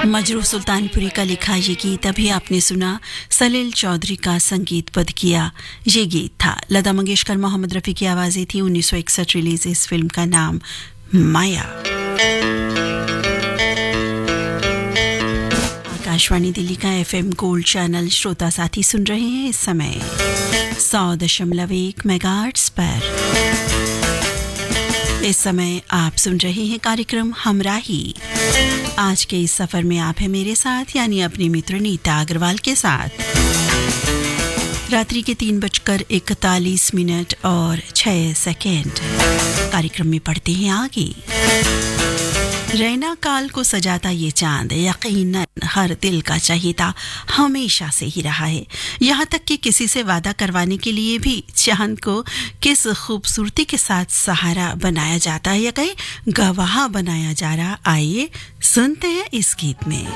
मजरूह सुल्तानपुरी का लिखा ये गीत अभी आपने सुना। सलील चौधरी का संगीतबद्ध किया ये गीत था। लता मंगेशकर, मोहम्मद रफ़ी की आवाज़ें थी। 1961 रिलीज इस फिल्म का नाम माया। आकाशवाणी दिल्ली का FM गोल्ड चैनल श्रोता साथी सुन रहे हैं इस समय 100.1 मेगाहर्ट्ज़ पर। इस समय आप सुन रहे हैं कार्यक्रम हमराही। आज के इस सफर में आप हैं मेरे साथ, यानी अपनी मित्र नीता अग्रवाल के साथ। रात्रि के 3:41 और 6 सेकेंड। कार्यक्रम में पढ़ते हैं आगे। रैना काल को सजाता ये चांद यकीनन हर दिल का चहेता हमेशा से ही रहा है। यहाँ तक कि किसी से वादा करवाने के लिए भी चांद को किस खूबसूरती के साथ सहारा बनाया जाता है या कहीं गवाह बनाया जा रहा। आइए सुनते हैं इस गीत में।